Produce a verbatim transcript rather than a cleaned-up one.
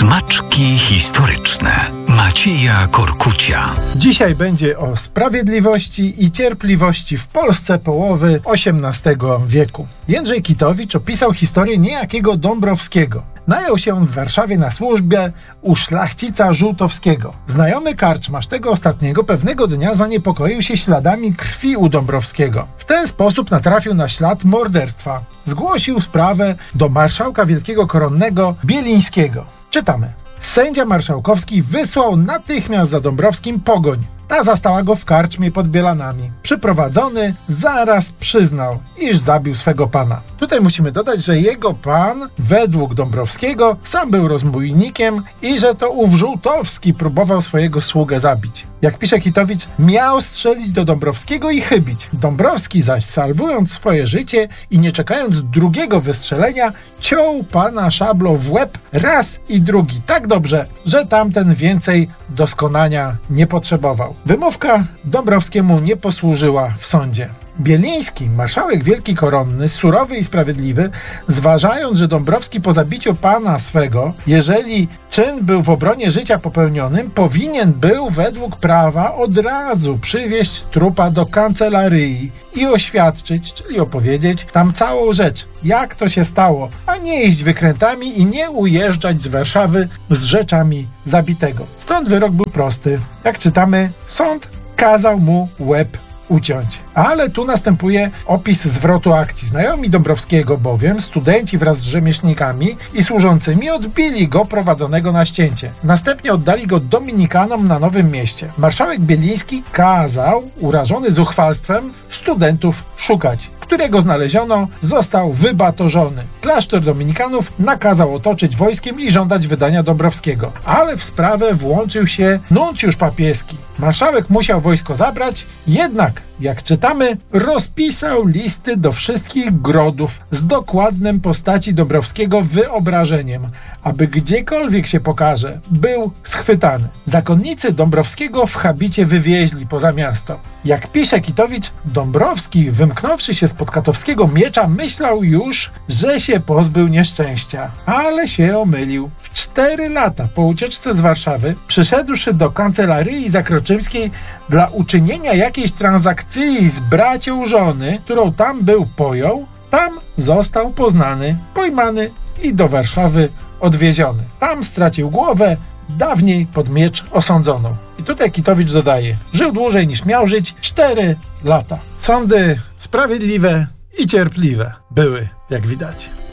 Smaczki historyczne Macieja Korkucia. Dzisiaj będzie o sprawiedliwości i cierpliwości w Polsce połowy osiemnastego wieku. Jędrzej Kitowicz opisał historię niejakiego Dąbrowskiego. Najął się on w Warszawie na służbę u szlachcica Żółtowskiego. Znajomy karczmarz tego ostatniego pewnego dnia zaniepokoił się śladami krwi u Dąbrowskiego. W ten sposób natrafił na ślad morderstwa. Zgłosił sprawę do marszałka wielkiego koronnego Bielińskiego. Czytamy. Sędzia marszałkowski wysłał natychmiast za Dąbrowskim pogoń. Ta zastała go w karczmie pod Bielanami. Przyprowadzony zaraz przyznał, iż zabił swego pana. Tutaj musimy dodać, że jego pan, według Dąbrowskiego, sam był rozbójnikiem i że to ów Żółtowski próbował swojego sługę zabić. Jak pisze Kitowicz, miał strzelić do Dąbrowskiego i chybić. Dąbrowski zaś, salwując swoje życie i nie czekając drugiego wystrzelenia, ciął pana szablą w łeb raz i drugi tak dobrze, że tamten więcej doskonania nie potrzebował. Wymówka Dąbrowskiemu nie posłużyła w sądzie. Bieliński, marszałek wielki koronny, surowy i sprawiedliwy, zważając, że Dąbrowski po zabiciu pana swego, jeżeli czyn był w obronie życia popełnionym, powinien był według prawa od razu przywieźć trupa do kancelarii i oświadczyć, czyli opowiedzieć tam całą rzecz, jak to się stało, a nie iść wykrętami i nie ujeżdżać z Warszawy z rzeczami zabitego. Stąd wyrok był prosty. Jak czytamy, sąd kazał mu łeb uciąć. Ale tu następuje opis zwrotu akcji. Znajomi Dąbrowskiego bowiem, studenci wraz z rzemieślnikami i służącymi odbili go prowadzonego na ścięcie. Następnie oddali go dominikanom na Nowym Mieście. Marszałek Bieliński kazał, urażony zuchwalstwem, studentów szukać. Którego znaleziono, został wybatorzony. Klasztor dominikanów nakazał otoczyć wojskiem i żądać wydania Dąbrowskiego. Ale w sprawę włączył się nuncjusz papieski. Marszałek musiał wojsko zabrać, jednak, jak czytamy, rozpisał listy do wszystkich grodów z dokładnym postaci Dąbrowskiego wyobrażeniem, aby gdziekolwiek się pokaże, był schwytany. Zakonnicy Dąbrowskiego w habicie wywieźli poza miasto. Jak pisze Kitowicz, Dąbrowski, wymknąwszy się spod katowskiego miecza, myślał już, że się pozbył nieszczęścia, ale się omylił. W cztery lata po ucieczce z Warszawy, przyszedłszy do kancelarii zakroczymskiej dla uczynienia jakiejś transakcji z bracią żony, którą tam był pojął, tam został poznany, pojmany i do Warszawy odwieziony. Tam stracił głowę, dawniej pod miecz osądzoną. I tutaj Kitowicz dodaje, żył dłużej niż miał żyć, cztery lata. Sądy sprawiedliwe i cierpliwe były, jak widać.